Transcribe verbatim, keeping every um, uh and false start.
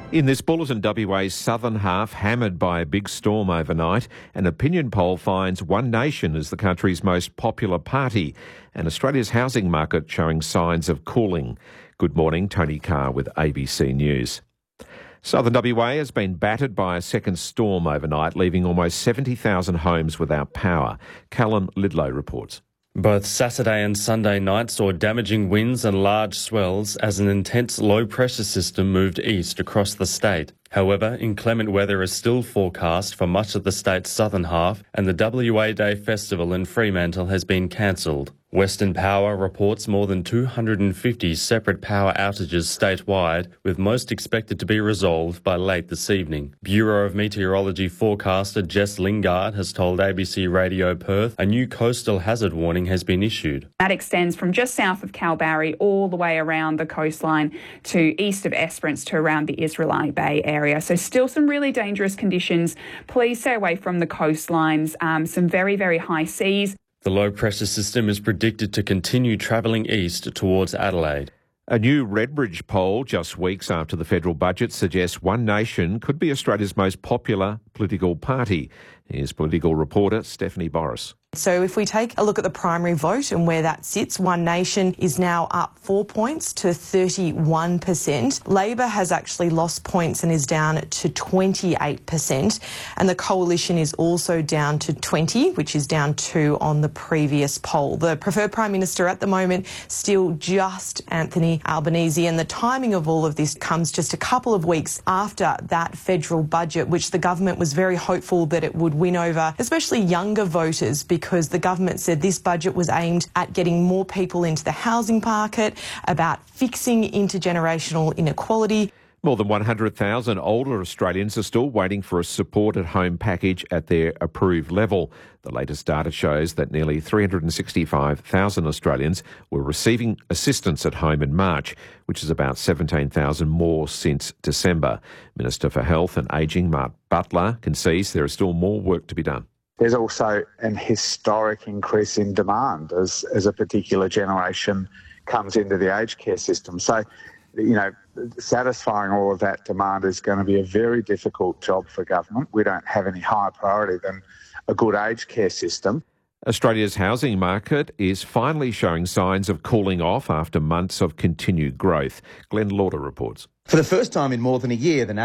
In this bulletin, W A's southern half hammered by a big storm overnight. An opinion poll finds One Nation as the country's most popular party, and Australia's housing market showing signs of cooling. Good morning, Tony Carr with A B C News. Southern W A has been battered by a second storm overnight, leaving almost seventy thousand homes without power. Callum Lidlow reports. Both Saturday and Sunday night saw damaging winds and large swells as an intense low-pressure system moved east across the state. However, inclement weather is still forecast for much of the state's southern half, and the W A Day Festival in Fremantle has been cancelled. Western Power reports more than two hundred fifty separate power outages statewide, with most expected to be resolved by late this evening. Bureau of Meteorology forecaster Jess Lingard has told A B C Radio Perth a new coastal hazard warning has been issued. That extends from just south of Kalbarri all the way around the coastline to east of Esperance to around the Israeli Bay area. So still some really dangerous conditions. Please stay away from the coastlines, um, some very, very high seas. The low-pressure system is predicted to continue travelling east towards Adelaide. A new Redbridge poll just weeks after the federal budget suggests One Nation could be Australia's most popular political party. Here's political reporter Stephanie Boris. So if we take a look at the primary vote and where that sits, One Nation is now up four points to thirty-one percent. Labor has actually lost points and is down to twenty-eight percent. And the Coalition is also down to twenty, which is down two on the previous poll. The preferred Prime Minister at the moment, still just Anthony Albanese. And the timing of all of this comes just a couple of weeks after that federal budget, which the government was very hopeful that it would win over, especially younger voters, because because the government said this budget was aimed at getting more people into the housing market, about fixing intergenerational inequality. More than one hundred thousand older Australians are still waiting for a supported home package at their approved level. The latest data shows that nearly three hundred sixty-five thousand Australians were receiving assistance at home in March, which is about seventeen thousand more since December. Minister for Health and Ageing, Mark Butler, concedes there is still more work to be done. There's also an historic increase in demand as, as a particular generation comes into the aged care system. So, you know, satisfying all of that demand is going to be a very difficult job for government. We don't have any higher priority than a good aged care system. Australia's housing market is finally showing signs of cooling off after months of continued growth. Glenn Lauder reports. For the first time in more than a year, the